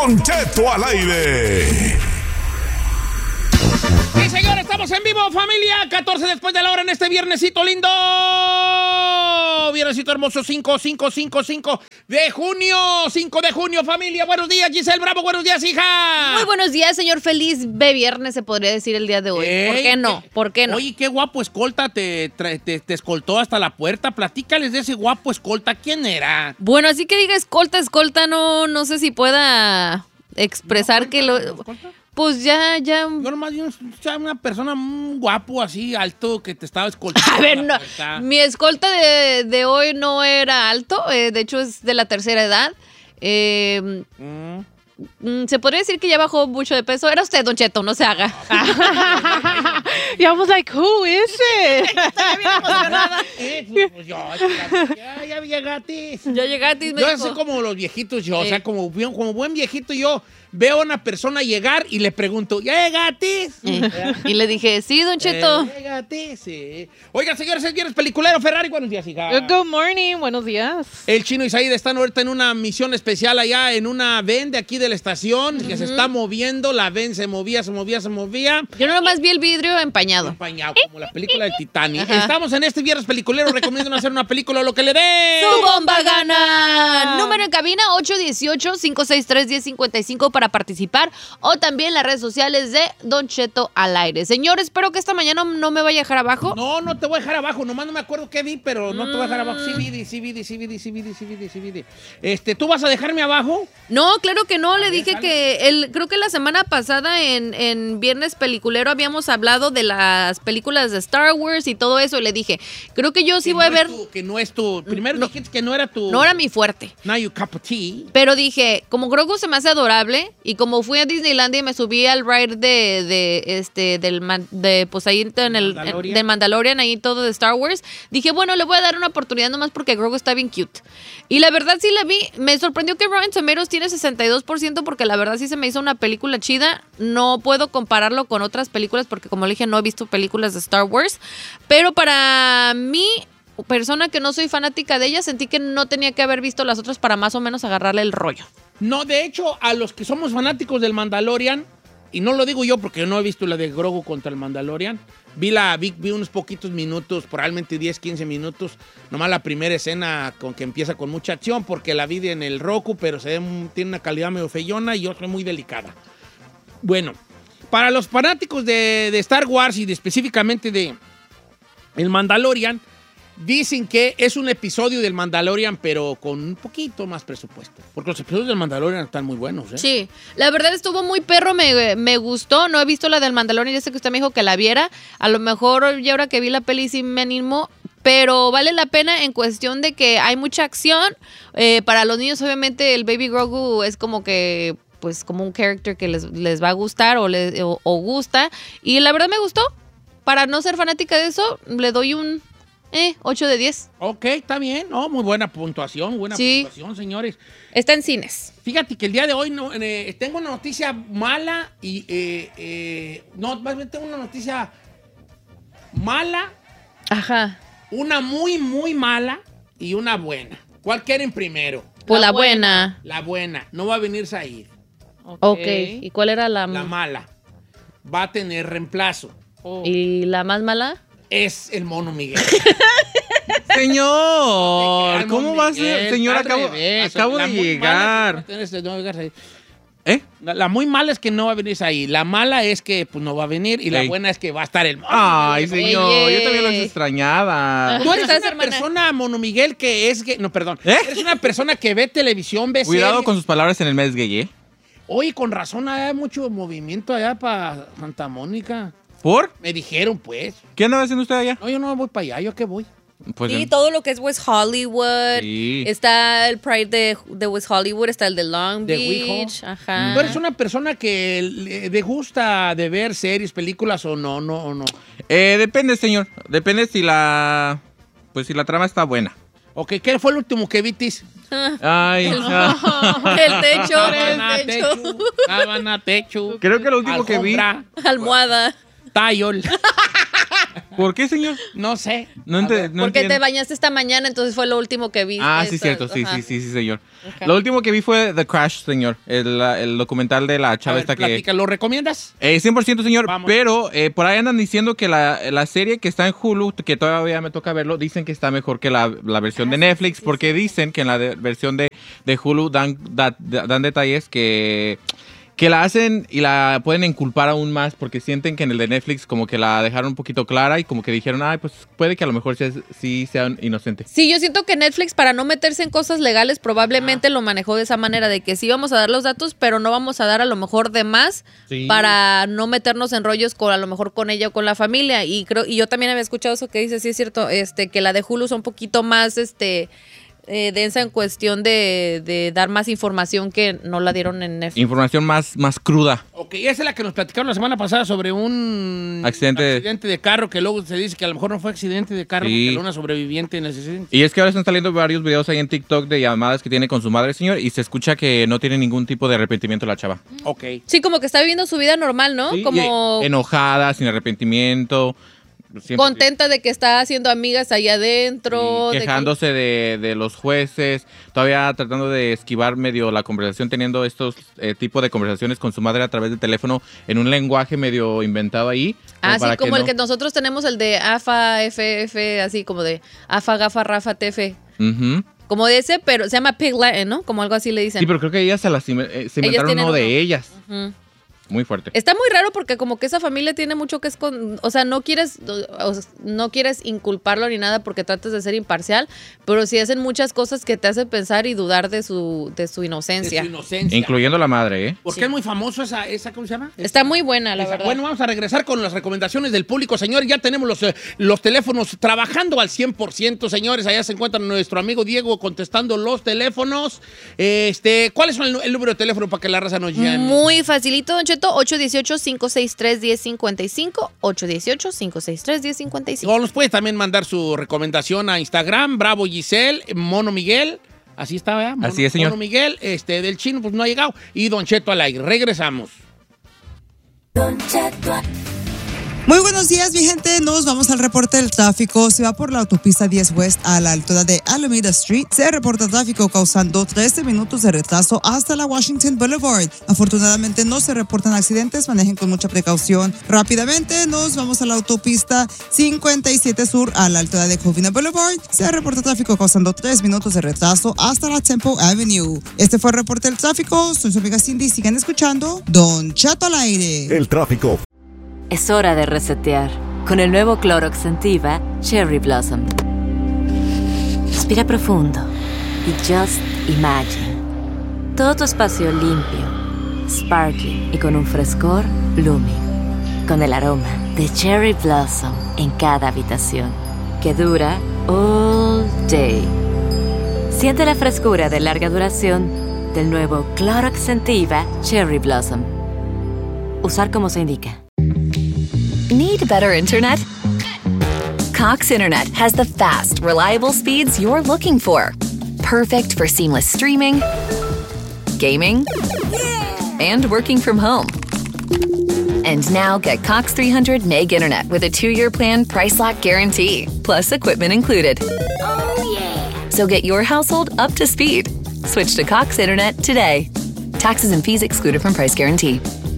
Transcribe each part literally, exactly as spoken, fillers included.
Don Cheto al aire. Sí, señor, estamos en vivo, familia. catorce después de la hora en este viernesito lindo. Viernesito hermoso, cinco, cinco, cinco, cinco de junio. cinco de junio, familia. Buenos días, Giselle Bravo. Buenos días, hija. Muy buenos días, señor. Feliz B viernes, se podría decir el día de hoy. Ey, ¿Por qué no? qué- ¿Por qué no? Oye, qué guapo escolta te, tra- te, te escoltó hasta la puerta. Platícales de ese guapo escolta. ¿Quién era? Bueno, así que diga escolta, escolta, no, no sé si pueda expresar que lo... ¿Escolta? Pues ya, ya... Yo nomás vi un- una persona muy guapo, así, alto, que te estaba escoltando. A ver, la no, puerta. mi escolta de, de hoy no era alto, eh, de hecho es de la tercera edad. Eh, Mm. mm, se podría decir que ya bajó mucho de peso. Era usted, Don Cheto, no se haga. Yeah, I was like, who is it? Eh, pues yo, ya, ya llegaste. Ya llegaste y me Yo dijo... soy como los viejitos yo, o Sí. sea, como, bien- como buen viejito yo veo a una persona llegar y le pregunto, ¿ya llegaste? Eh, y le dije, sí, Don Cheto. Eh, ¿ya llegaste? Sí. Oiga, señores, es viernes peliculero. Ferrari, buenos días, hija. Good morning, buenos días. El Chino y Said están ahorita en una misión especial allá en una van de aquí de la estación que se está moviendo. La van se movía, se movía, se movía. Yo nomás vi el vidrio empañado. Empañado, como la película de Titanic. Ajá. Estamos en este viernes peliculero. Recomiendo hacer una película lo que le dé. ¡Su bomba gana! Número en cabina ocho uno ocho, cinco seis tres, uno cero cinco cinco para participar o también las redes sociales de Don Cheto al aire. Señor, espero que esta mañana no me vaya a dejar abajo. No, no te voy a dejar abajo. Nomás no me acuerdo qué vi, pero no te voy a dejar abajo. Sí vi, sí vi, sí vi, sí vi, sí vi, sí vi. Este, ¿tú vas a dejarme abajo? No, claro que no. Le dije sale. que el, creo que la semana pasada en, en Viernes Peliculero habíamos hablado de las películas de Star Wars y todo eso. Y le dije, creo que yo sí Que voy a no es ver. tu- que no es tu... Primero No. dijiste que no era tu... No era mi fuerte. Now you cup of tea. Pero dije, como Grogu se me hace adorable y como fui a Disneylandia y me subí al ride de, de este del man- de pues ahí en el Mandalorian. en- del Mandalorian ahí todo de Star Wars, dije, bueno, le voy a dar una oportunidad nomás porque Grogu está bien cute. Y la verdad sí la vi, me sorprendió que Rotten Tomatoes tiene sesenta y dos por ciento porque la verdad sí se me hizo una película chida. No puedo compararlo con otras películas porque como le dije no he visto películas de Star Wars, pero para mí persona que no soy fanática de ella, sentí que no tenía que haber visto las otras para más o menos agarrarle el rollo. No, de hecho, a los que somos fanáticos del Mandalorian, y no lo digo yo porque yo no he visto la de Grogu contra el Mandalorian, vi, la, vi, vi unos poquitos minutos, probablemente diez, quince minutos, nomás la primera escena con que empieza con mucha acción, porque la vi en el Roku, pero se ve, un- tiene una calidad medio feyona y yo soy muy delicada. Bueno, para los fanáticos de, de Star Wars y de, específicamente de el Mandalorian, dicen que es un episodio del Mandalorian, pero con un poquito más presupuesto. Porque los episodios del Mandalorian están muy buenos, ¿eh? Sí, la verdad estuvo muy perro, me, me gustó. No he visto la del Mandalorian, ya sé que usted me dijo que la viera. A lo mejor ya ahora que vi la peli sí me animó. Pero vale la pena en cuestión de que hay mucha acción. Eh, para los niños, obviamente, el Baby Grogu es como que, pues, como un character que les, les va a gustar o, les, o, o gusta. Y la verdad me gustó. Para no ser fanática de eso, le doy un eh, ocho de diez. Ok, está bien. No, muy buena puntuación, buena Sí. puntuación, señores. Está en cines. Fíjate que el día de hoy no, eh, tengo una noticia mala y... eh, eh, no, más bien tengo una noticia mala, Ajá. una muy, muy mala y una buena. ¿Cuál quieren primero? Pues la, buena. La buena. No va a venir Said. Ok. ¿Y cuál era la, La mala. Va a tener reemplazo. Oh. ¿Y la más mala? Es el Mono Miguel. Señor, ¿cómo va a ser? Miguel, Señor, está al acabo, revés. acabo La de muy mala llegar. es que no va a tener- no va a llegar Said. ¿Eh? La, la muy mala es que no va a venir ahí. La mala es que pues, no va a venir. Y la Ey. buena es que va a estar el Mono Ay, Miguel. señor, Ey, yo también los ey. extrañaba. Tú eres ¿Estás, una hermana? persona, Mono Miguel, que es gay. No, perdón. ¿Eh? Eres una persona que ve televisión, ve Cuidado series. con sus palabras en el mes gay, ¿eh? Oye, con razón hay mucho movimiento allá para Santa Mónica. ¿Por? Me dijeron, pues. ¿Qué andaba haciendo usted allá? No, yo no voy para allá. ¿Yo a qué voy? Pues Sí, en- todo lo que es West Hollywood. Sí. Está el Pride de, de West Hollywood, está el de Long De Beach. WeHo. Ajá. ¿Tú eres una persona que le, le gusta de ver series, películas o no, no, o no? Eh, depende, señor. Depende si la... Pues si la trama está buena. Ok, ¿qué fue el último que vitis? Ay, ah. El techo, Sábana, el techo. techo, sábana, techo. Creo que lo último que vi... alfombra, Almohada. tile. ¿Por qué, señor? No sé. No, ente- no Porque entiendo. te bañaste esta mañana, entonces fue lo último que vi. Ah, sí, Eso, cierto. Sí, ajá. sí, sí, sí, señor. Ok. Lo último que vi fue The Crash, señor. El, el documental de la A chava ver, esta que... platica, ¿lo recomiendas? Eh, cien por ciento, señor. Vamos. Pero eh, por ahí andan diciendo que la, la serie que está en Hulu, que todavía me toca verlo, dicen que está mejor que la, la versión de Netflix, porque dicen que en la de- versión de, de Hulu dan, da- dan detalles que... que la hacen y la pueden inculpar aún más porque sienten que en el de Netflix como que la dejaron un poquito clara y como que dijeron, ay, pues puede que a lo mejor sea, sí sean inocentes. Sí, yo siento que Netflix, para no meterse en cosas legales, probablemente lo manejó de esa manera, de que sí vamos a dar los datos, pero no vamos a dar a lo mejor de más Sí. para no meternos en rollos con a lo mejor con ella o con la familia. Y creo, y yo también había escuchado eso que dice, sí es cierto, este, que la de Hulu es un poquito más este eh, densa en cuestión de, de dar más información que no la dieron en Netflix. Información más, más cruda. Ok, esa es la que nos platicaron la semana pasada sobre un Accidente. accidente de carro, que luego se dice que a lo mejor no fue accidente de carro, Sí. porque era una sobreviviente en ese accidente. Y es que ahora están saliendo varios videos ahí en TikTok de llamadas que tiene con su madre, señor, y se escucha que no tiene ningún tipo de arrepentimiento la chava. Ok. Sí, como que está viviendo su vida normal, ¿no? Sí, Como y enojada, sin arrepentimiento. siempre- contenta de que está haciendo amigas ahí adentro. Sí, de que- quejándose de, de los jueces, todavía tratando de esquivar medio la conversación, teniendo estos eh, tipos de conversaciones con su madre a través del teléfono en un lenguaje medio inventado ahí. Ah, sí, como el no- que nosotros tenemos, el de AFA, F F, así como de AFA, GAFA, RAFA, T F. Ujú. Como de ese, pero se llama Pig Latin, ¿no? Como algo así le dicen. Sí, pero creo que ellas se, las, inve- eh, se inventaron tienen uno de uno. ellas. Ujú. Muy fuerte. Está muy raro porque como que esa familia tiene mucho que esconder, o sea, no quieres o sea, no quieres inculparlo ni nada porque tratas de ser imparcial, pero sí hacen muchas cosas que te hacen pensar y dudar de su de su De inocencia. su inocencia. Incluyendo la madre, ¿eh? Porque Sí. es muy famoso esa, esa, ¿cómo se llama? Está muy buena, la Esa. verdad. Bueno, vamos a regresar con las recomendaciones del público, señores. Ya tenemos los, eh, los teléfonos trabajando al cien por ciento, señores. Allá se encuentra nuestro amigo Diego contestando los teléfonos. Este, ¿cuál es el, el número de teléfono para que la raza nos llame? Muy facilito, Don Cheto, ocho uno ocho, cinco seis tres, uno cero cinco cinco, ocho uno ocho, cinco seis tres, uno cero cinco cinco. O nos puede también mandar su recomendación a Instagram, Bravo Giselle, Mono Miguel. Así está, ¿verdad? Mono, Así es, señor. Mono Miguel, este, del chino, pues no ha llegado. Y Don Cheto al aire. Regresamos. Muy buenos días, mi gente. Nos vamos al reporte del tráfico. Se va por la autopista diez West a la altura de Alameda Street. Se reporta tráfico causando trece minutos de retraso hasta la Washington Boulevard. Afortunadamente no se reportan accidentes. Manejen con mucha precaución. Rápidamente nos vamos a la autopista cincuenta y siete Sur a la altura de Covina Boulevard. Se reporta tráfico causando tres minutos de retraso hasta la Temple Avenue. Este fue el reporte del tráfico. Soy su amiga Cindy. Sigan escuchando Don Chato al aire. El tráfico. Es hora de resetear con el nuevo Clorox Sentiva Cherry Blossom. Respira profundo y just imagine. Todo tu espacio limpio, sparkling y con un frescor blooming. Con el aroma de Cherry Blossom en cada habitación, que dura all day. Siente la frescura de larga duración del nuevo Clorox Sentiva Cherry Blossom. Usar como se indica. Need better internet? Cox Internet has the fast, reliable speeds you're looking for. Perfect for seamless streaming, gaming, and working from home. And now get Cox three hundred meg internet with a two-year plan price lock guarantee, plus equipment included. Oh, yeah. So get your household up to speed. Switch to Cox Internet today. Taxes and fees excluded from price guarantee.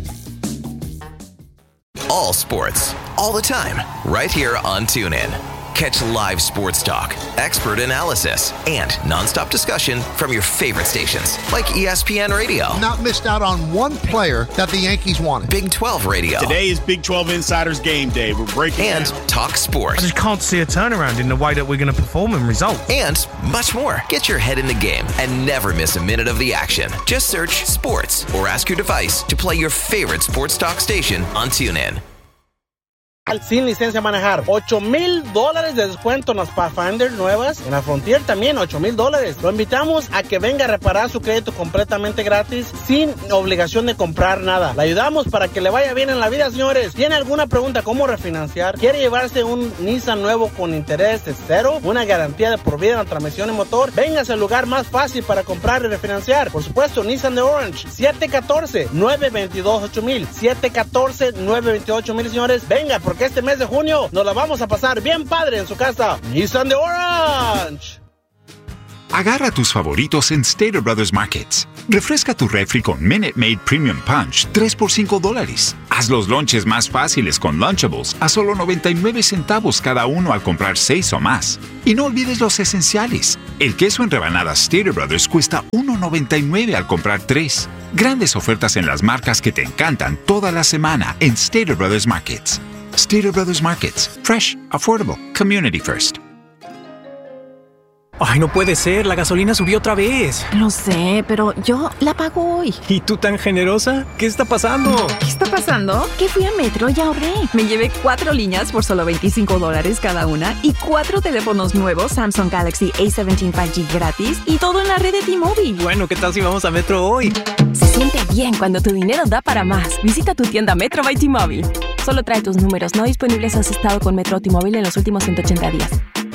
All sports, all the time, right here on TuneIn. Catch live sports talk, expert analysis, and nonstop discussion from your favorite stations like E S P N Radio. Not missed out on one player that the Yankees wanted. Big twelve Radio. Today is Big twelve Insiders Game Day. We're breaking And down. Talk Sports. I just can't see a turnaround in the way that we're going to perform and result. And much more. Get your head in the game and never miss a minute of the action. Just search sports or ask your device to play your favorite sports talk station on TuneIn. Sin licencia a manejar. ocho mil dólares de descuento en las Pathfinder nuevas. En la Frontier también ocho mil dólares. Lo invitamos a que venga a reparar su crédito completamente gratis sin obligación de comprar nada. Le ayudamos para que le vaya bien en la vida, señores. ¿Tiene alguna pregunta cómo refinanciar? ¿Quiere llevarse un Nissan nuevo con interés de cero? ¿Una garantía de por vida en la transmisión y motor? Véngase al lugar más fácil para comprar y refinanciar. Por supuesto, Nissan de Orange. siete uno cuatro, nueve dos dos, ocho mil. siete uno cuatro, nueve dos dos, ocho mil, señores. Venga, porque porque este mes de junio nos la vamos a pasar bien padre en su casa. Nissan de Orange. Agarra tus favoritos en Stater Brothers Markets. Refresca tu refri con Minute Maid Premium Punch, tres por cinco dólares. Haz los lonches más fáciles con Lunchables a solo noventa y nueve centavos cada uno al comprar seis o más. Y no olvides los esenciales. El queso en rebanadas Stater Brothers cuesta uno noventa y nueve al comprar tres. Grandes ofertas en las marcas que te encantan toda la semana en Stater Brothers Markets. Stater Brothers Markets. Fresh, affordable, community first. Ay, no puede ser, la gasolina subió otra vez. Lo sé, pero yo la pago hoy. ¿Y tú tan generosa? ¿Qué está pasando? ¿Qué está pasando? Que fui a Metro y ahorré. Me llevé cuatro líneas por solo veinticinco dólares cada una y cuatro teléfonos nuevos Samsung Galaxy A diecisiete cinco G gratis y todo en la red de T-Mobile. Bueno, ¿qué tal si vamos a Metro hoy? Se siente bien cuando tu dinero da para más. Visita tu tienda Metro by T-Mobile. Solo trae tus números no disponibles si has estado con Metro o T-Mobile en los últimos ciento ochenta días.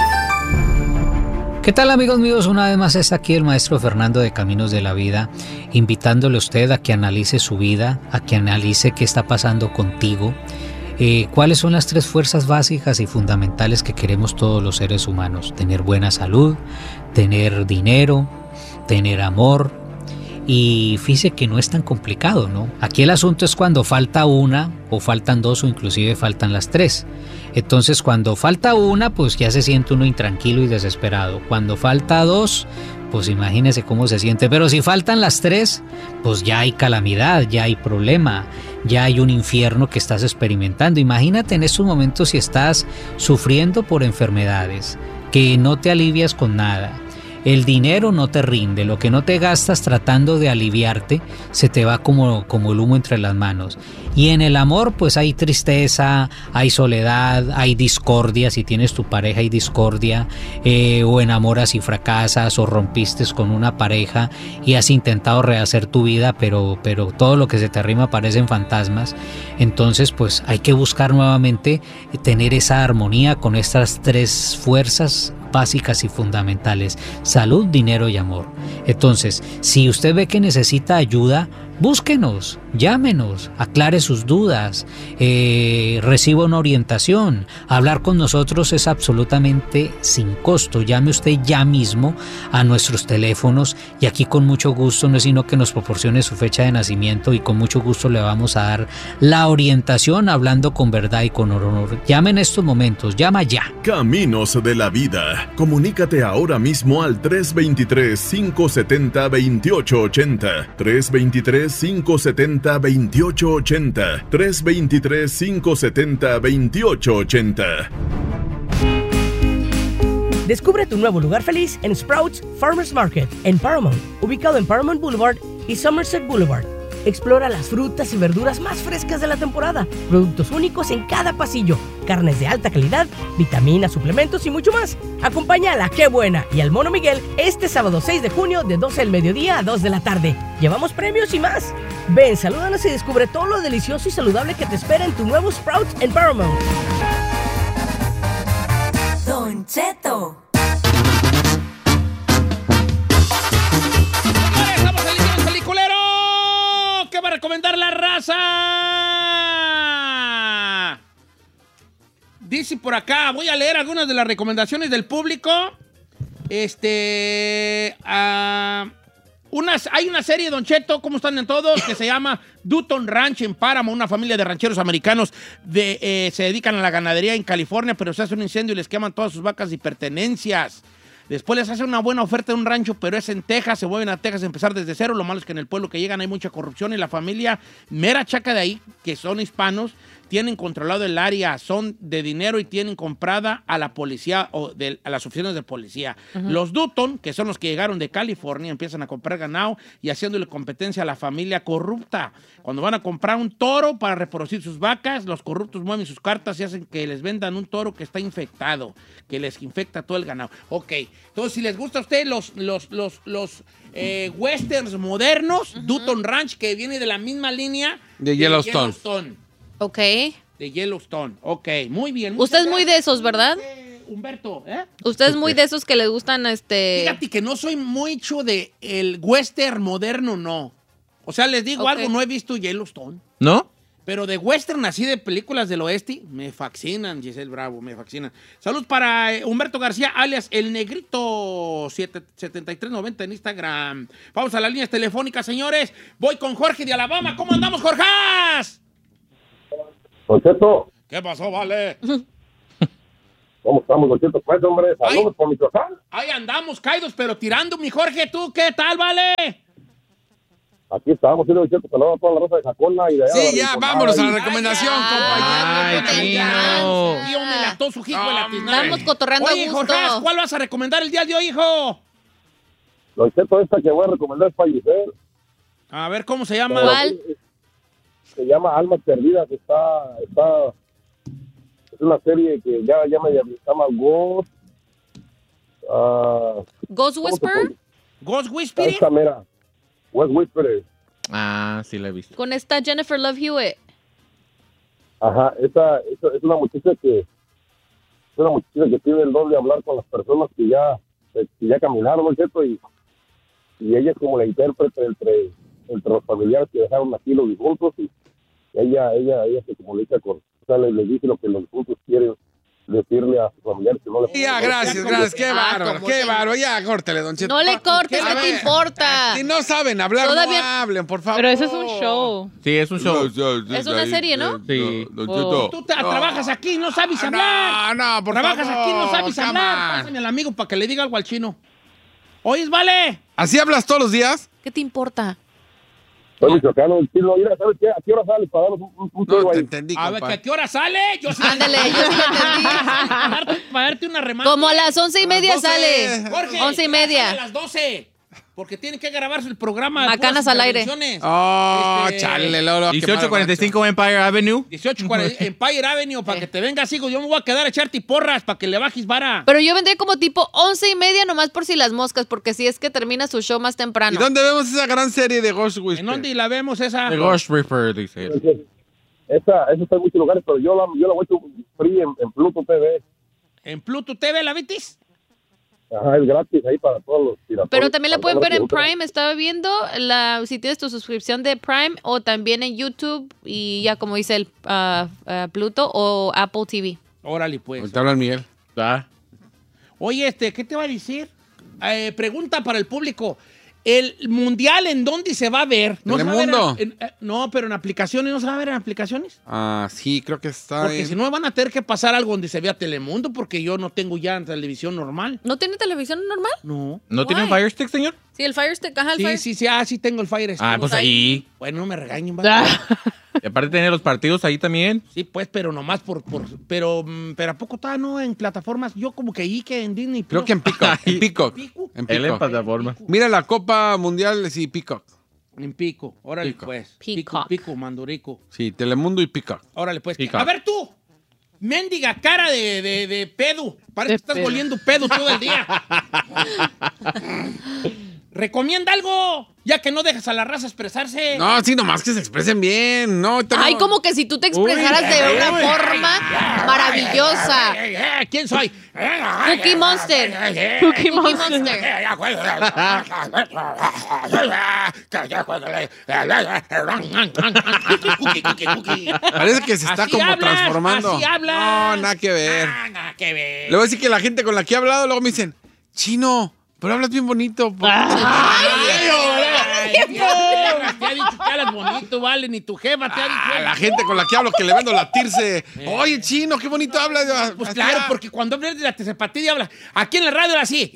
¿Qué tal, amigos míos? Una vez más está aquí el maestro Fernando de Caminos de la Vida, invitándole a usted a que analice su vida, a que analice qué está pasando contigo, eh, cuáles son las tres fuerzas básicas y fundamentales que queremos todos los seres humanos: tener buena salud, tener dinero, tener amor. Y fíjese que no es tan complicado, ¿no? Aquí el asunto es cuando falta una, o faltan dos, o inclusive faltan las tres. Entonces, cuando falta una, pues ya se siente uno intranquilo y desesperado. Cuando falta dos, pues imagínese cómo se siente. Pero si faltan las tres, pues ya hay calamidad, ya hay problema, ya hay un infierno que estás experimentando. Imagínate en estos momentos si estás sufriendo por enfermedades, que no te alivias con nada. El dinero no te rinde, lo que no te gastas tratando de aliviarte se te va como, como el humo entre las manos. Y en el amor pues hay tristeza, hay soledad, hay discordia. Si tienes tu pareja hay discordia, eh, o enamoras y fracasas, o rompiste con una pareja y has intentado rehacer tu vida, pero, pero todo lo que se te arrima parecen fantasmas. Entonces pues hay que buscar nuevamente tener esa armonía con estas tres fuerzas básicas y fundamentales: salud, dinero y amor. Entonces, si usted ve que necesita ayuda, búsquenos, llámenos, aclare sus dudas, eh, reciba una orientación. Hablar con nosotros es absolutamente sin costo. Llame usted ya mismo a nuestros teléfonos y aquí con mucho gusto, no es sino que nos proporcione su fecha de nacimiento y con mucho gusto le vamos a dar la orientación hablando con verdad y con honor. Llame en estos momentos, llama ya. Caminos de la Vida. Comunícate ahora mismo al tres dos tres, cinco siete cero, dos ocho ocho cero. tres dos tres, cinco siete cero, dos ocho ocho cero. tres dos tres, cinco siete cero, dos ocho ocho cero. Descubre tu nuevo lugar feliz en Sprouts Farmers Market en Paramount, ubicado en Paramount Boulevard y Somerset Boulevard. Explora las frutas y verduras más frescas de la temporada, productos únicos en cada pasillo, carnes de alta calidad, vitaminas, suplementos y mucho más. Acompaña a la Qué Buena y al Mono Miguel este sábado seis de junio de doce del mediodía a dos de la tarde. Llevamos premios y más. Ven, salúdanos y descubre todo lo delicioso y saludable que te espera en tu nuevo Sprouts en Paramount. Don Cheto. ¡Estamos en el peliculero! ¿Qué va a recomendar la raza? Dice por acá, voy a leer algunas de las recomendaciones del público. Este... Uh, unas, hay una serie, Don Cheto, ¿cómo están en todos? Que se llama Dutton Ranch en Paramount. Una familia de rancheros americanos de, eh, se dedican a la ganadería en California, pero se hace un incendio y les queman todas sus vacas y pertenencias. Después les hace una buena oferta de un rancho, pero es en Texas. Se vuelven a Texas a empezar desde cero. Lo malo es que en el pueblo que llegan hay mucha corrupción y la familia mera chaca de ahí, que son hispanos, tienen controlado el área, son de dinero y tienen comprada a la policía o de, a las oficinas de policía. Uh-huh. Los Dutton, que son los que llegaron de California, empiezan a comprar ganado y haciéndole competencia a la familia corrupta. Cuando van a comprar un toro para reproducir sus vacas, los corruptos mueven sus cartas y hacen que les vendan un toro que está infectado, que les infecta todo el ganado. Ok, entonces si les gusta a ustedes los, los, los, los eh, westerns modernos, uh-huh. Dutton Ranch, que viene de la misma línea de, de Yellowstone. Yellowstone. Ok. De Yellowstone. Ok, muy bien. Usted es muy de esos, ¿verdad? Humberto, ¿eh? Usted es muy de esos que les gustan, este... Fíjate que no soy mucho de el western moderno, no. O sea, les digo okay. algo, no he visto Yellowstone. ¿No? Pero de western, así de películas del oeste, me fascinan, Giselle Bravo, me fascinan. Salud para eh, Humberto García, alias El Negrito, siete, setenta y tres noventa en Instagram. Vamos a las líneas telefónicas, señores. Voy con Jorge de Alabama. ¿Cómo andamos, Jorjas? Don Cheto. ¿Qué pasó, vale? ¿Cómo estamos, Don Cheto? Pues, hombre, saludos por Michoacán. Ahí andamos, caídos, pero tirando, mi Jorge. ¿Tú qué tal, vale? Aquí estábamos, sí, Don Cheto, saludos a toda la raza de Jacona y de allá. Sí, ya, vámonos a la recomendación, Ay, compañero. Tío, me lató su hijo de la tiznada. Estamos cotorreando Oye, a gusto. Jorge, ¿cuál vas a recomendar el día de hoy, hijo? Don Cheto, esta que voy a recomendar es para Giselle. A ver, ¿cómo se llama? ¿Cuál? Se llama Almas Perdidas. Está, está, es una serie que ya, ya me se llama Ghost. Uh, ¿Ghost Whisperer? ¿Ghost Whisperer? Esta mera. Ghost Whisperer. Ah, sí la he visto. Con esta Jennifer Love Hewitt. Ajá, esa, esa es una muchacha que es una muchacha que tiene el don de hablar con las personas que ya, que ya caminaron, ¿no es cierto? Y, y ella es como la intérprete entre, entre los familiares que dejaron aquí los difuntos y ella, ella, ella se comunica con, o sea, le, le dice lo que los difuntos quieren decirle a sus familiares que no le Ya, gracias, gracias. Qué bárbaro, qué bárbaro. Ya, córtele, Don Cheto. No le cortes, ¿qué te importa? Si no saben hablar, Todavía- no hablen, por favor. Pero ese es un show. Sí, es un show. Es una serie, ¿no? Sí. Oh. Tú te- trabajas aquí, no sabes hablar. No, no, por Trabajas favor, aquí, no sabes come hablar. on. Pásame al amigo para que le diga algo al chino. ¿Oyes, vale? ¿Así hablas todos los días? ¿Qué te importa? Soy michoacano, el chino, mira, ¿sabes qué? ¿A qué hora sales para darnos un, un, un No juego te ahí? entendí, A ver, compa. ¿que ¿a qué hora sale? Yo sí. Ándale, yo sí lo entendí. Para darte, para darte una remata. Como a las once y media doce. sale. Jorge, Once y ya media. sale a las doce. Porque tiene que grabarse el programa. de Macanas puras al aire. intervenciones. Oh, Este, chale, Lolo. dieciocho cuarenta y cinco Empire Avenue. dieciocho cuarenta Empire Avenue, para que te vengas, hijo. Yo me voy a quedar a echarte porras para que le bajes vara. Pero yo vendré como tipo once y media nomás por si las moscas, porque si es que termina su show más ¿Y temprano. dónde vemos esa gran serie de Ghost ¿En Whisperer? dónde la vemos esa? The Ghost Reaper, dice. Esa, esa está en muchos lugares, pero yo la, yo la voy a free en, en Pluto T V. ¿En Pluto T V la vitis? Ajá, es gratis ahí para todos los piratas. Pero también la pueden ver en Prime, estaba viendo, la, si tienes tu suscripción de Prime, o también en YouTube, y ya como dice el ah, ah, Pluto, o Apple T V. Órale, pues. Te habla el Miguel. Ah. Oye, este, ¿qué te va a decir? Eh, pregunta para el público. ¿El mundial en dónde se va a ver? ¿No se va a ver Telemundo. en- en- eh, no, pero en aplicaciones, ¿no se va a ver en aplicaciones? Ah, sí, creo que está Porque en- si no van a tener que pasar algo donde se vea Telemundo, porque yo no tengo ya televisión normal. ¿No tiene televisión normal? No. ¿No tiene un Fire Stick, señor? Sí, el Fire Stick, ajá, el Sí, Fire sí, sí, ah, sí tengo el Fire Stick. Ah, pues ahí. Bueno, no me regañen, ¿vale? Y aparte de tener los partidos ahí también. Sí, pues, pero nomás por, por pero, mm, pero ¿a poco está, no? En plataformas, yo como que ahí que en Disney Creo Plus. que en Peacock. En Peacock. En Él en Peacock. plataforma. Mira la Copa Mundial, sí, Peacock. En Pico, órale Pico. pues. Peacock. Pico, Pico, Mandurico. Sí, Telemundo y Peacock. Órale pues. Pico. A ver tú, mendiga cara de, de, de pedo. Parece que estás pedo. oliendo pedo todo el día. Recomienda algo, ya que no dejas a la raza expresarse. No, sí, nomás que se expresen bien. No, ahorita no. Ay, como que si tú te expresaras Uy, de una uy, forma maravillosa. Ay, ay, ay, ¿quién soy? Cookie Monster. Cookie Monster. Parece que se está Así como hablas, transformando. así hablas. No, nada que ver. Ah, nada que ver. Le voy a decir que la gente con la que he hablado luego me dicen, Chino, pero hablas bien bonito. ¿por qué te- Ay, ay, ay, te ha dicho que hablas bonito, vale, ni tu jefa te ha dicho. A la gente con la que hablo que le vendo la tirse. Oye, Chino, qué bonito hablas. Pues claro, porque cuando hablas de la tercepatía habla. Aquí en la radio era así.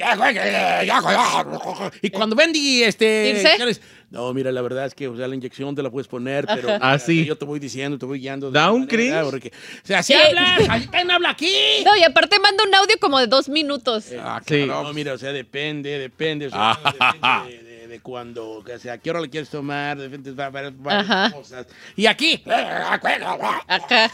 Y cuando Bendy, este. ¿Tirse? ¿quieres? No, mira, la verdad es que, o sea, la inyección te la puedes poner, pero. Ah, sí. Yo te voy diciendo, te voy guiando. de Da una un manera, cringe. porque- O sea, así Sí. hablas. Así también habla aquí. No, y aparte manda un audio como de dos minutos. Ah, Sí. claro. No, mira, o sea, depende, depende. O sea, depende de, de, de cuando, o sea, a qué hora le quieres tomar, de repente va a haber varias Ajá. cosas. Y aquí. Acá.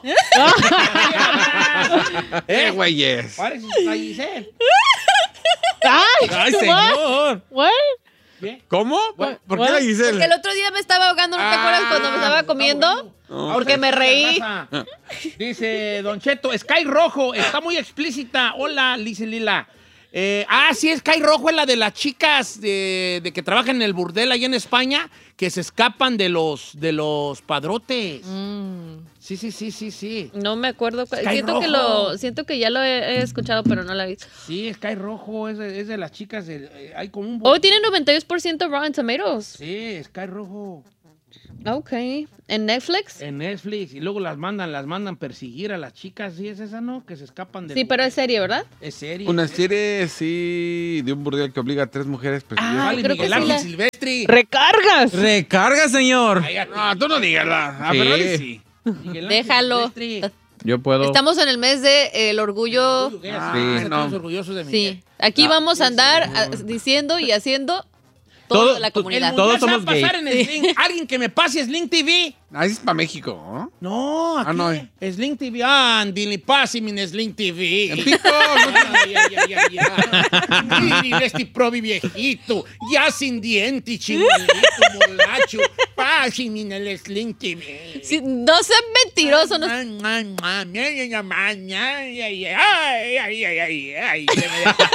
Eh, ¿Eh? güeyes. Pareces a Giselle. Ay, ¡Ay, señor! What? ¿Qué? ¿Cómo? ¿Por qué la Porque Giselle? el otro día me estaba ahogando, ¿no te Ah, acuerdas cuando me estaba comiendo? Porque me reí. Dice Don Cheto, Sky Rojo, está muy explícita. Hola, dice Lila. Eh, ah, sí, es Sky Rojo, es la de las chicas de, de que trabajan en el burdel allá en España, que se escapan de los, de los padrotes. Mm. Sí, sí, sí, sí, sí. No me acuerdo. cuál- Sky Siento que, Rojo. lo, siento que ya lo he, he escuchado, pero no la he visto. Sí, Sky Rojo, es de, es de las chicas, de, eh, hay como un... Oh, tiene noventa y dos por ciento Rotten Tomatoes. Sí, Sky Rojo. Ok. ¿En Netflix? En Netflix, y luego las mandan, las mandan perseguir a las chicas, ¿sí es esa, no? Que se escapan de... Sí, pero es serie, ¿verdad? Es serie. Una serie, sí, de un burdel que obliga a tres mujeres a perseguir. Vale, creo que Miguel sí Ángel la- Silvestri. ¡Recargas! Recarga, señor. No, tú no digas la. A Sí. Ferrari sí. Miguel Ángel Déjalo. Silvestri. Yo puedo. Estamos en el mes de eh, el orgullo. Sí, Ah, estamos no. orgullosos de Miguel. Sí. Aquí vamos a andar a- diciendo y haciendo todo, Todo- de la to- El comunidad. Todos mundial se va a somos pasar en gay. Sling. Alguien que me pase Sling T V. Ah, ese es para México, ¿no? No, aquí. Ah, no, eh. Sling T V. Andy, pásame en Sling T V. En Pico, no te- Ay, ay, ay, ay, ay. Mire, este probi viejito, ya sin dientes, chimuelito, molacho. Pásame en el Sling T V. Sí, no seas mentiroso. No... Ay, ay, ay, ay, ay, ay, ay, ay, ay, ay, ay, ay. Se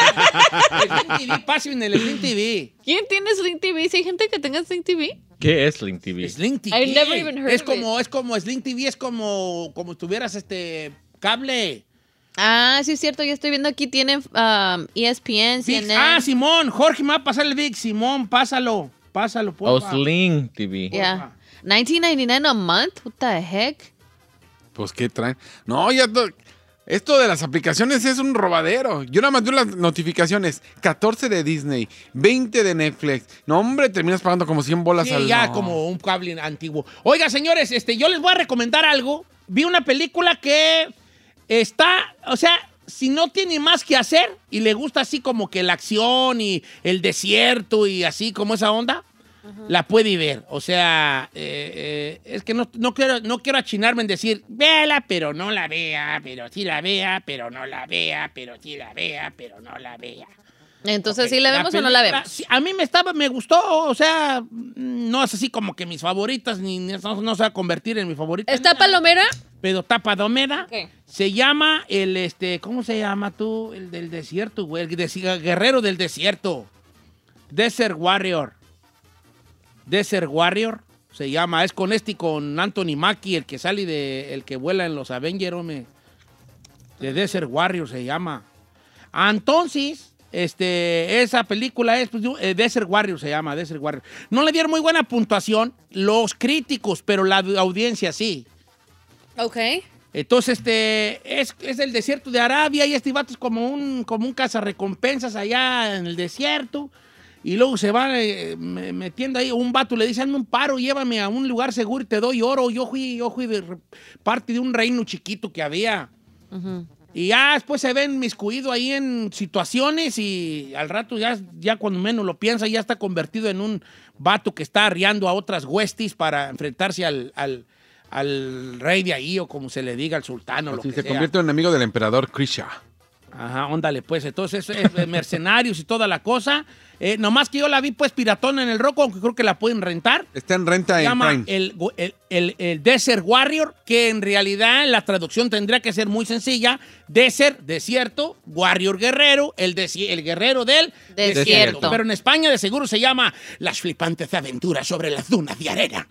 me- Sling T V, pásame en el Sling T V. ¿Quién tiene Sling T V? ¿Si hay gente que tenga Sling T V? ¿Qué es Sling T V? Sling T V. I've never even heard es of como, es como Sling T V, es como, como tuvieras este cable. Ah, sí es cierto. Ya estoy viendo aquí. Tienen um, E S P N, C Vix. N N. Ah, Simón, Jorge me va a pasar el Vic. Simón, pásalo, pásalo, O porfa. Sling T V. Yeah. nineteen ninety-nine a month? What the heck? Pues, ¿qué traen? No, ya. to- Esto de las aplicaciones es un robadero. Yo nada más veo las notificaciones. catorce de Disney, veinte de Netflix. No, hombre, terminas pagando como cien bolas Sí, al... ya no. como un cable antiguo. Oiga, señores, este, yo les voy a recomendar algo. Vi una película que está, o sea, si no tiene más que hacer y le gusta así como que la acción y el desierto y así como esa onda, la puede ver. O sea, eh, eh, es que no, no, quiero, no quiero achinarme en decir, véala, pero no la vea, pero sí la vea, pero no la vea, pero sí la vea, pero no la vea. Entonces, Ok, ¿sí la vemos o no la película, vemos? sí, a mí me estaba, me gustó, o sea, no es así como que mis favoritas, ni ni- no, no se va a convertir en mi favorita. ¿Está ni nada, palomera? Pero está palomera. Ok. Se llama el, este, ¿cómo se llama tú? El del desierto, güey, el de- guerrero del desierto. Desert Warrior. Desert Warrior se llama, es con este y con Anthony Mackie, el que sale de, el que vuela en los Avengers, hombre. De Desert Warrior se llama. Entonces, este, esa película es, pues, eh, Desert Warrior se llama, Desert Warrior. No le dieron muy buena puntuación los críticos, pero la audiencia sí. Ok. Entonces, este, es, es el desierto de Arabia y este vato es como un, como un cazarrecompensas allá en el desierto. Y luego se va eh, me- metiendo ahí, un vato le dice, hazme un paro, llévame a un lugar seguro y te doy oro. Yo fui, yo fui de re- parte de un reino chiquito que había. Y ya después se ven miscuido ahí en situaciones y al rato ya, ya cuando menos lo piensa ya está convertido en un vato que está arriando a otras huestis para enfrentarse al, al, al rey de ahí o como se le diga, al sultán o lo Sí, que se sea. convierte en enemigo del emperador Krisha. Ajá, óndale, pues. Entonces, es, es mercenarios y toda la cosa. Eh, nomás que yo la vi, pues, piratona en el Roku, aunque creo que la pueden rentar. Está en renta Se en llama Prime. el, el, el- el Desert Warrior, que en realidad la traducción tendría que ser muy sencilla. Desert, desierto, Warrior, guerrero, el, desi- el guerrero del Desierto. Pero en España de seguro se llama Las flipantes aventuras sobre las dunas de arena.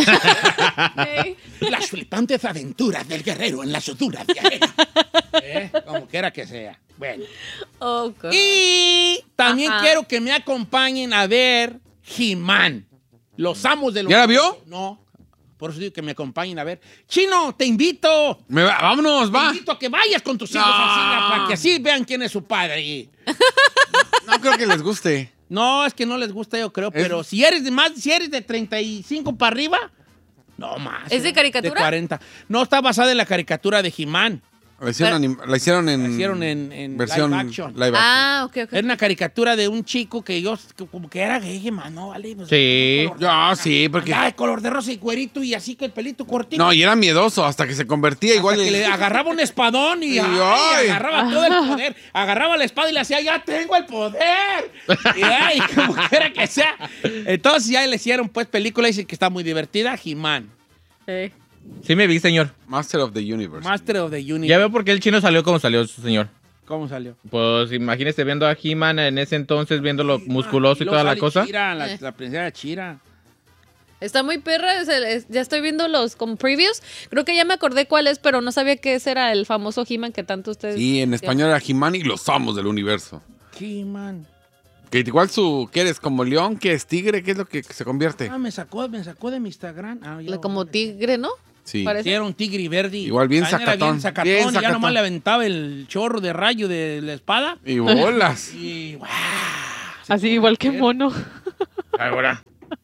Las flipantes aventuras del guerrero en las dunas de arena. ¿Eh? Como quiera que sea. Bueno. Oh, God. Y también Ajá. quiero que me acompañen a ver He-Man. Los amos de los... ¿Ya la vio? No. Por eso digo que me acompañen a ver. Chino, te invito. Me va- vámonos, Te va. invito a que vayas con tus hijos No. al cine para que así vean quién es su padre. No creo que les guste. No, es que no les gusta, yo creo, pero si eres de más, si eres de treinta y cinco para arriba, no más. ¿Es de ¿eh? caricatura? De cuarenta. No, está basada en la caricatura de He-Man. La hicieron, anim- la hicieron en... La hicieron en- en versión live action. live action. Ah, ok, ok. Era una caricatura de un chico que yo, que como que era gay, He-Man, ¿no? ¿Vale? Pues, Sí. color- Ya, sí, porque... Ay, color de rosa y cuerito y así con el pelito cortito. No, y era miedoso hasta que se convertía igual... Hasta que el- le agarraba un espadón y, Y, ay, ay. agarraba todo el poder. Agarraba la espada y le hacía, ya tengo el poder. Y ay, como quiera que sea. Entonces ya le hicieron pues película y dice que está muy divertida, He-Man. Sí. Sí me vi, señor. Master of the Universe. Master of the Universe. Ya veo por qué el chino salió como salió su señor. ¿Cómo salió? Pues imagínese viendo a He-Man en ese entonces, viéndolo musculoso y, y toda la cosa. Chira, la, la princesa Chira. Está muy perra, es el, es, ya estoy viendo los como previews. Creo que ya me acordé cuál es, pero no sabía que ese era el famoso He-Man que tanto ustedes... Sí, en español era He-Man y los amos del universo. He-Man. Que igual su... ¿Qué eres? ¿Como león? ¿Qué es tigre? ¿Qué es lo que se convierte? Ah, me sacó, me sacó de mi Instagram. Ah, yo, como tigre, ¿no? Sí. Sí, era un tigre verde. Igual bien Ay, sacatón. Era bien sacatón. Bien y sacatón. ya nomás le aventaba el chorro de rayo de la espada. Y bolas. Y wow, así igual que mono. Ahora.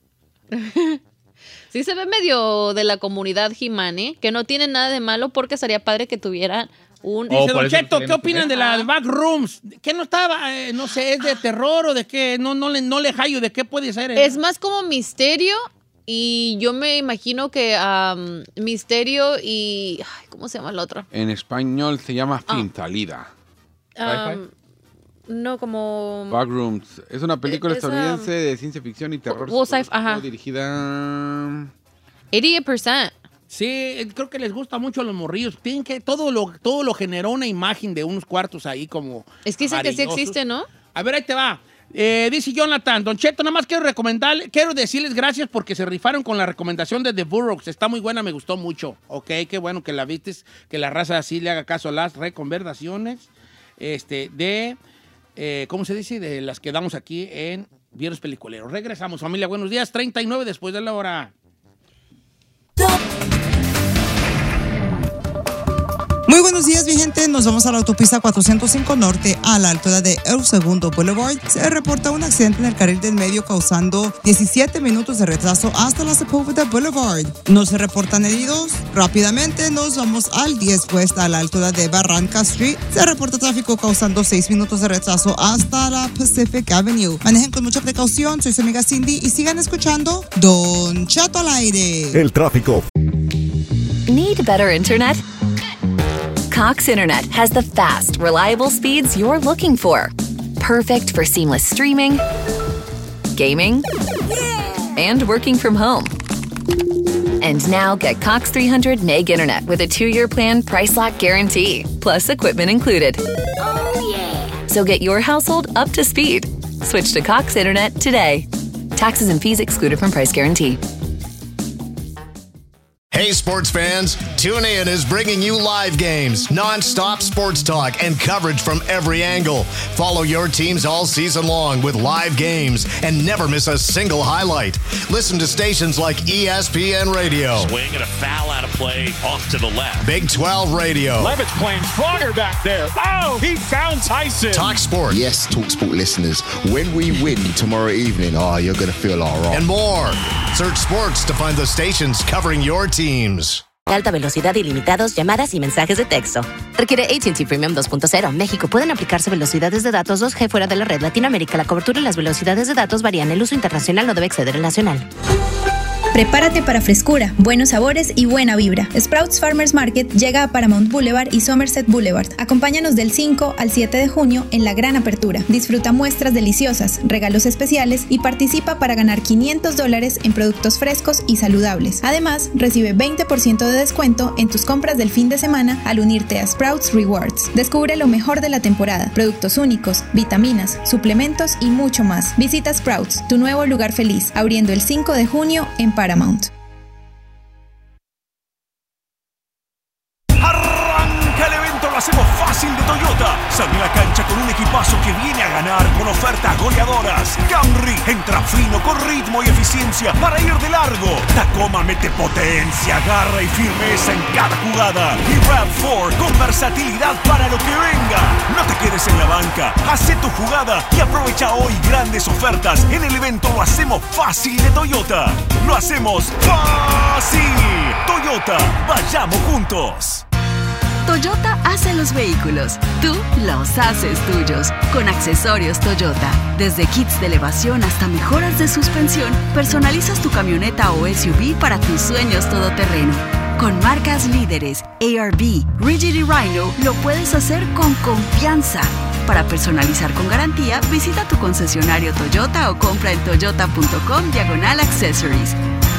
Sí se ve medio de la comunidad He-Man, ¿eh? Que no tiene nada de malo porque sería padre que tuviera un... Dice Don Cheto, ¿qué opinan de la Backrooms? ¿Qué no estaba? Eh, no sé, ¿es de terror o de qué? No, no, le, no le hallo, ¿de qué puede ser? Es más como misterio y yo me imagino que um, misterio y... Ay, ¿cómo se llama el otro? En español se llama Fin Salida. Um, no, como... Backrooms. Es una película Es, estadounidense um, de ciencia ficción y terror. Well, sci- ajá. Dirigida... ochenta por ciento. Sí, creo que les gusta mucho a los morrillos. Tienen que todo lo todo lo generó una imagen de unos cuartos ahí como Es que dicen que sí amarillosos. existe, ¿no? A ver, ahí te va. Eh, dice Jonathan, Don Cheto, nada más quiero recomendarle, quiero decirles gracias porque se rifaron con la recomendación de The Burroughs. Está muy buena, me gustó mucho. Ok, qué bueno que la vistes, que la raza así le haga caso a las recomendaciones este, de, eh, ¿cómo se dice? De las que damos aquí en Viernes Peliculeros. Regresamos, familia, buenos días. treinta y nueve después de la hora. Muy buenos días, mi gente. Nos vamos a la autopista cuatrocientos cinco Norte, a la altura de El Segundo Boulevard. Se reporta un accidente en el carril del medio causando diecisiete minutos de retraso hasta la Sepúlveda Boulevard. No se reportan heridos. Rápidamente nos vamos al diez West, a la altura de Barranca Street. Se reporta tráfico causando seis minutos de retraso hasta la Pacific Avenue. Manejen con mucha precaución. Soy su amiga Cindy y sigan escuchando Don Cheto al aire. El tráfico. Need better internet? Cox Internet has the fast, reliable speeds you're looking for. Perfect for seamless streaming, gaming, and working from home. And now get Cox three hundred meg internet with a two-year plan price lock guarantee, plus equipment included. Oh, yeah. So get your household up to speed. Switch to Cox Internet today. Taxes and fees excluded from price guarantee. Hey, sports fans, TuneIn is bringing you live games, non-stop sports talk, and coverage from every angle. Follow your teams all season long with live games and never miss a single highlight. Listen to stations like E S P N Radio. Swing and a foul out of play off to the left. Big twelve Radio. Levitt's playing stronger back there. Oh, he found Tyson. Talk Sport. Yes, Talk Sport listeners, when we win tomorrow evening, oh, you're going to feel all right. And more. Search sports to find the stations covering your teams. Alta velocidad, ilimitados, llamadas y mensajes de texto. Requiere A T and T Premium dos punto cero. México. Pueden aplicarse velocidades de datos dos G fuera de la red. Latinoamérica. La cobertura y las velocidades de datos varían. El uso internacional no debe exceder el nacional. Prepárate para frescura, buenos sabores y buena vibra. Sprouts Farmers Market llega a Paramount Boulevard y Somerset Boulevard. Acompáñanos del cinco al siete de junio en la gran apertura. Disfruta muestras deliciosas, regalos especiales y participa para ganar quinientos dólares en productos frescos y saludables. Además, recibe veinte por ciento de descuento en tus compras del fin de semana al unirte a Sprouts Rewards. Descubre lo mejor de la temporada, productos únicos, vitaminas, suplementos y mucho más. Visita Sprouts, tu nuevo lugar feliz, abriendo el cinco de junio en Paramount. Paramount. Arranca el evento, lo hacemos fácil de Toyota. Sale a la cancha con un equipazo que viene a ganar con ofertas goleadoras. Camry entra fino con ritmo y eficiencia para ir de largo. Tacoma mete potencia, garra y firmeza en cada jugada. Y RAV cuatro con versatilidad para lo que venga. No te quedes en la banca, hace tu jugada y aprovecha hoy grandes ofertas en el evento Lo hacemos fácil de Toyota. Lo hacemos fácil. Toyota, vayamos juntos. Toyota hace los vehículos, tú los haces tuyos. Con accesorios Toyota, desde kits de elevación hasta mejoras de suspensión, personalizas tu camioneta o S U V para tus sueños todoterreno. Con marcas líderes, A R V, Rigid y Rhino, lo puedes hacer con confianza. Para personalizar con garantía, visita tu concesionario Toyota o compra en toyota punto com diagonal accessories.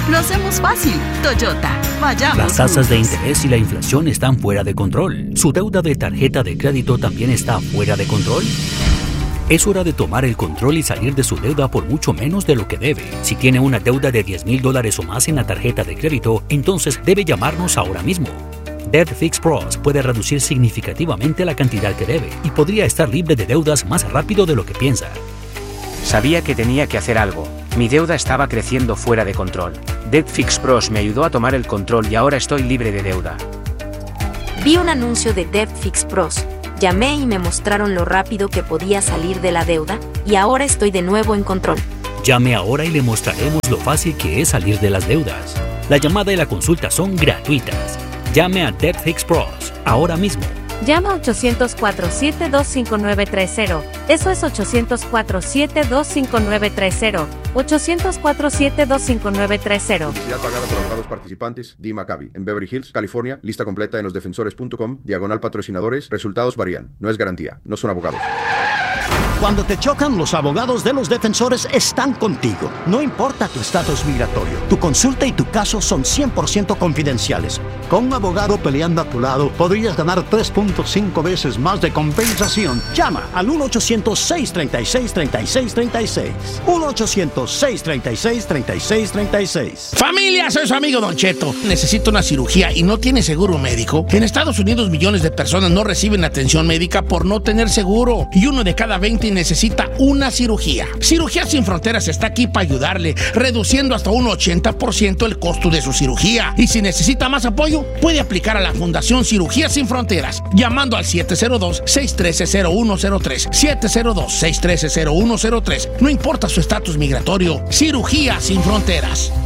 Lo hacemos fácil. Toyota, vayamos Las tasas de juntos. interés y la inflación están fuera de control. ¿Su deuda de tarjeta de crédito también está fuera de control? Es hora de tomar el control y salir de su deuda por mucho menos de lo que debe. Si tiene una deuda de diez mil dólares o más en la tarjeta de crédito, entonces debe llamarnos ahora mismo. Debt Fix Pros puede reducir significativamente la cantidad que debe y podría estar libre de deudas más rápido de lo que piensa. Sabía que tenía que hacer algo. Mi deuda estaba creciendo fuera de control. Debt Fix Pros me ayudó a tomar el control y ahora estoy libre de deuda. Vi un anuncio de Debt Fix Pros. Llamé y me mostraron lo rápido que podía salir de la deuda y ahora estoy de nuevo en control. Llame ahora y le mostraremos lo fácil que es salir de las deudas. La llamada y la consulta son gratuitas. Llame a Debt Fix Pros ahora mismo. Llama a ochocientos cuatro siete dos cinco nueve tres cero. Eso es ochocientos cuatro siete dos cinco nueve tres cero. ochocientos cuatro siete dos cinco nueve tres cero. Publicidad pagada por abogados participantes. Dee Maccabi. En Beverly Hills, California. Lista completa en los defensores punto com. Diagonal patrocinadores. Resultados varían. No es garantía. No son abogados. Cuando te chocan, los abogados de los defensores están contigo. No importa tu estatus migratorio, tu consulta y tu caso son cien por ciento confidenciales. Con un abogado peleando a tu lado, podrías ganar tres punto cinco veces más de compensación. Llama al uno ochocientos seis treinta y seis treinta y seis treinta y seis. uno ochocientos seis treinta y seis treinta y seis treinta y seis. Familia, soy su amigo Don Cheto. Necesito una cirugía y no tiene seguro médico. En Estados Unidos, millones de personas no reciben atención médica por no tener seguro. Y uno de cada veinte necesita una cirugía. Cirugías Sin Fronteras está aquí para ayudarle, reduciendo hasta un ochenta por ciento el costo de su cirugía. Y si necesita más apoyo, puede aplicar a la Fundación Cirugías Sin Fronteras, llamando al siete cero dos, seis uno tres, cero uno cero tres. siete cero dos, seis uno tres, cero uno cero tres. No importa su estatus migratorio, Cirugías Sin Fronteras.